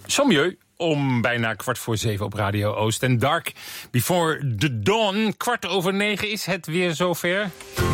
Sommieu om bijna 6:15 op Radio Oost. En Dark Before the Dawn, 8:15 is het weer zover.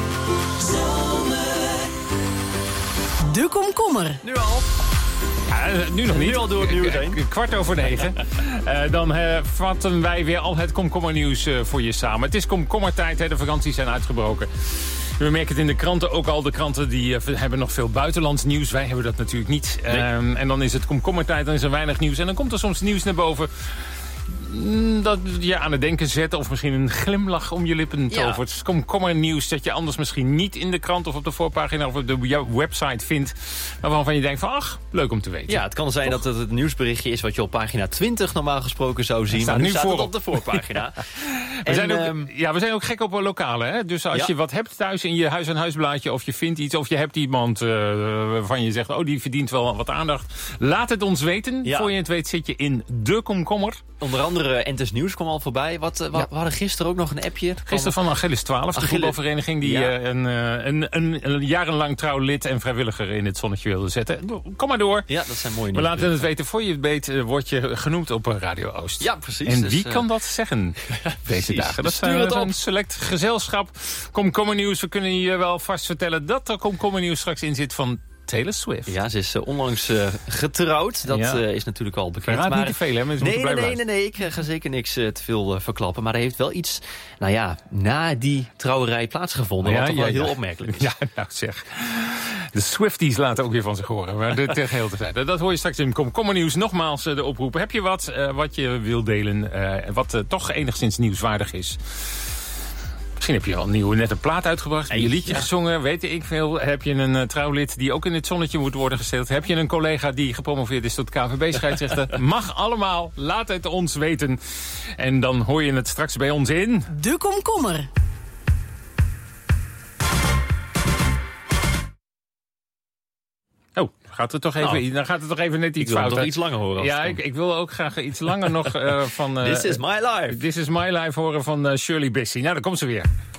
De komkommer. Nu al. Ja, nu nog niet. Nu al door het nieuws heen. 8:15. Dan vatten wij weer al het komkommernieuws voor je samen. Het is komkommertijd, de vakanties zijn uitgebroken. We merken het in de kranten ook al. De kranten die hebben nog veel buitenlands nieuws. Wij hebben dat natuurlijk niet. Nee. En dan is het komkommertijd, dan is er weinig nieuws. En dan komt er soms nieuws naar boven dat je aan het denken zet of misschien een glimlach om je lippen tovert. Ja. Komkommernieuws dat je anders misschien niet in de krant of op de voorpagina of op de website vindt. Maar waarvan je denkt van, ach, leuk om te weten. Ja, het kan zijn dat het nieuwsberichtje is wat je op pagina 20 normaal gesproken zou zien. Maar nu staat het op de voorpagina. We zijn ook gek op lokale. Hè? Dus als je wat hebt thuis in je huis-aan-huisblaadje of je vindt iets of je hebt iemand waarvan je zegt, oh, die verdient wel wat aandacht. Laat het ons weten. Ja. Voor je het weet zit je in de komkommer. Onder andere Entes Nieuws kwam al voorbij. We hadden gisteren ook nog een appje. Gisteren van Achilles 12, de voetbalvereniging die een jarenlang trouw lid en vrijwilliger in het zonnetje wilde zetten. Kom maar door. Ja, dat zijn mooie We laten het weten. Voor je het weet word je genoemd op Radio Oost. Ja, precies. En wie kan dat zeggen deze dagen? Dat is een select gezelschap. Komkommernieuws. We kunnen je wel vast vertellen dat er komkommernieuws straks in zit van Taylor Swift. Ja, ze is onlangs getrouwd. Dat is natuurlijk al bekend. Verraad niet te veel, hè? Nee. Ik ga zeker niks te veel verklappen. Maar er heeft wel iets, na die trouwerij plaatsgevonden. Wat toch wel heel opmerkelijk is. Ja, nou zeg. De Swifties laten ook weer van zich horen. Maar dit geheel terzijde. Dat hoor je straks in komkommernieuws. Nogmaals de oproep. Heb je wat je wil delen? Wat toch enigszins nieuwswaardig is? Misschien heb je al net een plaat uitgebracht. Heb je een liedje gezongen, weet ik veel. Heb je een trouwlid die ook in het zonnetje moet worden gesteld. Heb je een collega die gepromoveerd is tot KVB-scheidsrechter. Mag allemaal, laat het ons weten. En dan hoor je het straks bij ons in... De komkommer. Dan gaat het toch even net iets fout. Ik wil nog iets langer horen. Ja, ik wil ook graag iets langer nog van... This is my life. This is my life horen van Shirley Bassey. Nou, daar komt ze weer.